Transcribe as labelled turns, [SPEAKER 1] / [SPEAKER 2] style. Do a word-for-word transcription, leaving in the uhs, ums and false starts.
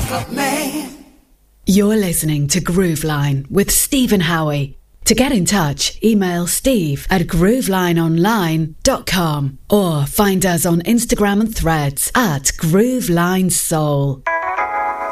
[SPEAKER 1] You're listening to Grooveline with Stephen Howie. To get in touch, email steve at groovelineonline dot com or find us on Instagram and Threads at Grooveline Soul.